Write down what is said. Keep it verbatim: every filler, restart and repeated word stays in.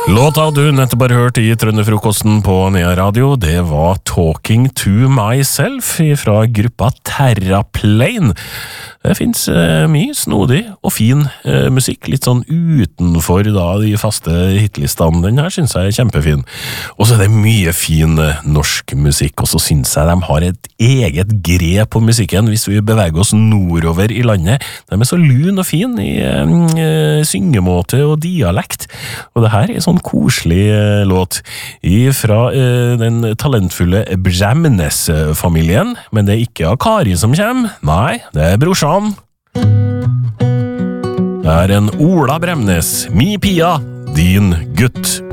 Låta du nettopp bare hørt i Trønderfrokosten på Nea Radio, det var Talking to Myself fra gruppa Terraplane. Det finnes eh, mye snodig og fin eh, musikk, litt sånn utenfor da, de faste hitlistene. Den her synes jeg er kjempefin. Og så er det mye fin eh, norsk musikk, og så synes jeg de har et eget grep på musikken hvis vi beveger oss nordover i landet. De er så lun og fin i eh, syngemåte og dialekt. Og det her er sånn koselig eh, låt fra eh, den talentfulle Bremnes-familien, men det er ikke av Kari som kommer. Nei, det er brorsan. Det er en Ola Bremnes, mi Pia, din gutt.